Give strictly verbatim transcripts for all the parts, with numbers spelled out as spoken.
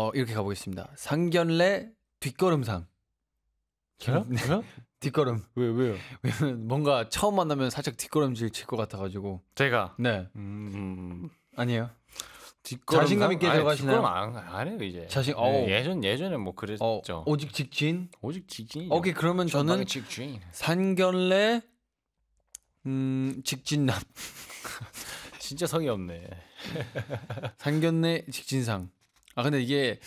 어, 이렇게 가보겠습니다. 상견례 뒷걸음상. 저요? 저요? 뒷걸음. 왜 왜요? 왜냐면 뭔가 처음 만나면 살짝 뒷걸음질 칠 것 같아가지고. 제가. 네. 음. 아니에요. 뒷걸음 자신감 있게 들어가시나요? 뒷걸음 안, 안 해요 이제. 자신. 네, 어. 예전 예전에 뭐 그랬죠. 어, 오직 직진. 오직 직진. 오케이 그러면 저는 직진. 상견례 음 직진남. 진짜 성의 없네. 상견례 직진상. 아 근데 이게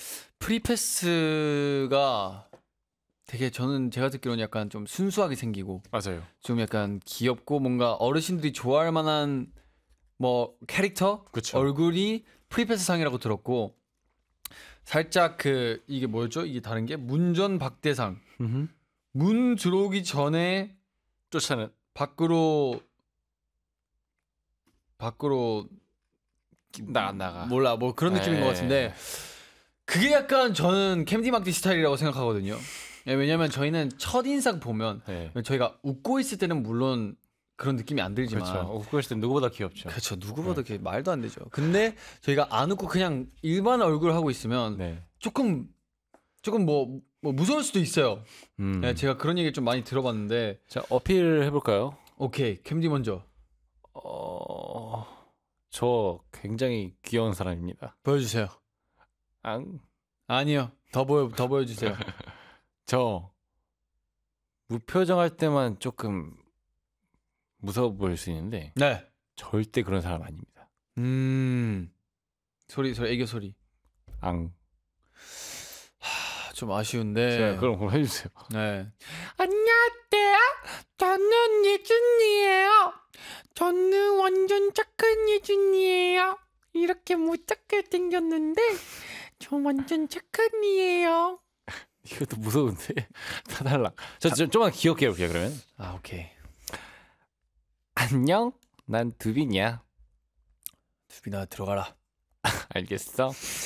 프리패스가 되게 저는 제가 듣기로는 약간 좀 순수하게 생기고 맞아요. 좀 약간 귀엽고 뭔가 어르신들이 좋아할 만한 뭐 캐릭터 그쵸. 얼굴이 프리패스 상이라고 들었고 살짝 그 이게 뭐였죠? 이게 다른 게 문전 박대상. 문 들어오기 전에 쫓아는 밖으로 밖으로 나가 나가. 몰라 뭐 그런 느낌인 에이. 것 같은데 그게 약간 저는 캠디 막디 스타일이라고 생각하거든요. 예, 왜냐면 저희는 첫 인상 보면 네. 저희가 웃고 있을 때는 물론 그런 느낌이 안 들지만 그렇죠. 웃고 있을 때 누구보다 귀엽죠. 그렇죠. 누구보다 네. 말도 안 되죠. 근데 저희가 안 웃고 그냥 일반 얼굴 하고 있으면 네. 조금 조금 뭐, 뭐 무서울 수도 있어요. 음. 네, 제가 그런 얘기 좀 많이 들어봤는데 자 어필 해볼까요? 오케이 캠디 먼저 어, 저 굉장히 귀여운 사람입니다. 보여주세요. 앙. 아니요. 더 보여 더 보여주세요. 저 무표정할 때만 조금 무서워 보일 수 있는데 네. 절대 그런 사람 아닙니다. 음 소리 소리 애교 소리. 앙. 하, 좀 아쉬운데. 자, 그럼 그럼 해주세요. 네. 안녕하세요. 저는 예준이에요. 저는 완전 착한 예준이에요. 이렇게 못 착하게 생겼는데 저 완전 착한 이에요. 이것도 무서운데 다 달라. 저 좀, 좀만 귀엽게 해볼게요 그러면. 아 오케이. 안녕. 난 두빈이야. 두빈아 들어가라. 알겠어.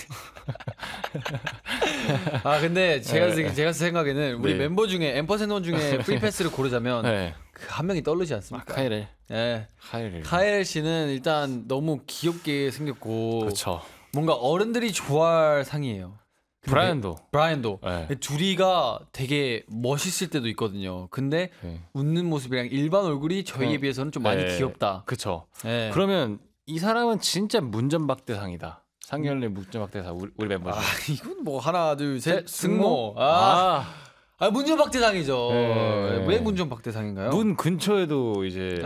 아 근데 제가 네. 제가 생각에는 우리 네. 멤버 중에 엠퍼센원 중에 프리패스를 고르자면 네. 그 한 명이 떠오르지 아, 않습니까? 카이렐. 네. 카이렐. 카엘 씨는 일단 너무 귀엽게 생겼고 그렇죠. 뭔가 어른들이 좋아할 상이에요. 근데 브라이언도. 브라이언도 네. 둘이가 되게 멋있을 때도 있거든요. 근데 네. 웃는 모습이랑 일반 얼굴이 저희에 어. 비해서는 좀 많이 네. 귀엽다. 그렇죠. 네. 그러면 이 사람은 진짜 문전박대상이다. 상견례 문전박대상 우리, 우리 멤버 아 중에. 이건 뭐 하나 둘셋 승모? 승모. 아, 아, 아 문전박대상이죠. 네. 왜 문전박대상인가요? 문 근처에도 이제.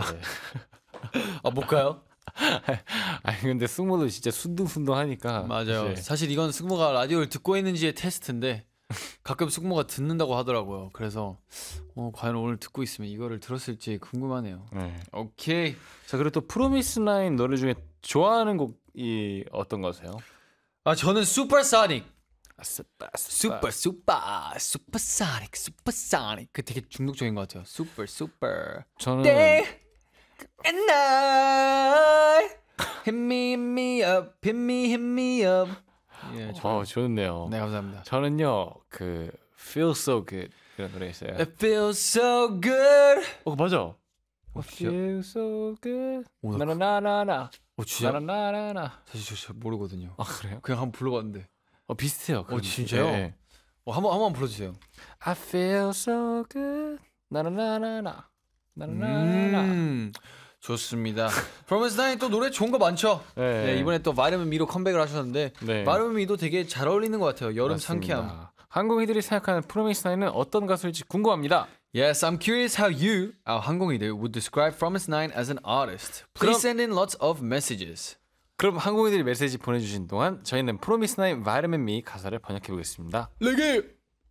아 못 가요? 아니 근데 승모도 진짜 순둥순둥하니까. 맞아요. 이제. 사실 이건 승모가 라디오를 듣고 있는지의 테스트인데 가끔 승모가 듣는다고 하더라고요. 그래서 어, 과연 오늘 듣고 있으면 이거를 들었을지 궁금하네요. 네. 오케이. 자 그리고 또 프로미스나인 노래 중에 좋아하는 곡이 어떤 거세요? 아 저는 슈퍼소닉. 슈퍼 슈퍼 슈퍼 슈퍼소닉 슈퍼소닉 그 되게 중독적인 것 같아요. 슈퍼 슈퍼. 저는 Day and night hit me hit me up hit me hit me up. 예, 좋아요. 어 좋네요. 네 감사합니다. 저는요 그 Feel So Good 그런 노래 있어요. It feels so good. 어 맞아. 어, 진짜? Feel So Good. 오, 나 나나나나나. 어 진짜? 나나나나나. 사실 저 잘 모르거든요. 아 그래요? 그냥 한번 불러봤는데. 어 비슷해요. 그런 진짜요? 느낌. 네. 어, 한번 한번 불러주세요. I feel so good. 나나나나나. 나나나나. 음, 좋습니다. 프로미스 나인 또 노래 좋은 거 많죠. 네. 네, 이번에 또 바르면 미로 컴백을 하셨는데 네. 바르면 미도 되게 잘 어울리는 것 같아요. 여름 맞습니다. 상쾌함. 한국인들이 생각하는 프로미스나인은 어떤 가수일지 궁금합니다. Yes, I'm curious how you, our 항공이들, would describe Promise Nine as an artist. Please 그럼- send in lots of messages. 그럼 한국인들이 메시지 보내주신 동안 저희는 프로미스나인 Vitamin Me 가사를 번역해 보겠습니다. 레게!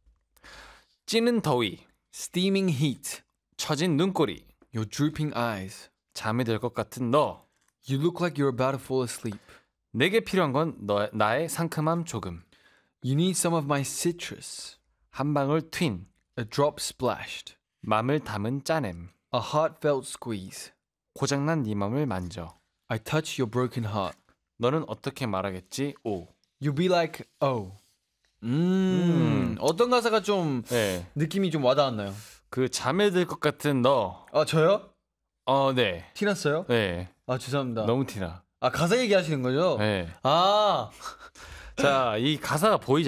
찌는 더위, Steaming heat, 처진 눈꼬리, your drooping eyes. 잠이 들 것 같은 너. You look like you're about to fall asleep. 내게 필요한 건 너, 나의 상큼함 조금. You need some of my citrus. 한 방울 튠, A drop splashed. 맘을 담은 짜냄. A heartfelt squeeze. 고장난 네 맘을 만져. I touch your broken heart. 너는 어떻게 말하겠지? 오. You be like, oh. 음, 어떤 가사가 좀 네. 느낌이 좀 와닿았나요? 그 잠에 들 것 같은 너. 아 저요? 어, 네. 티났어요? 네. 아 죄송합니다. 너무 티나. 아 가사 얘기하시는 거죠? 네. 아 자, 이 가사가 보이지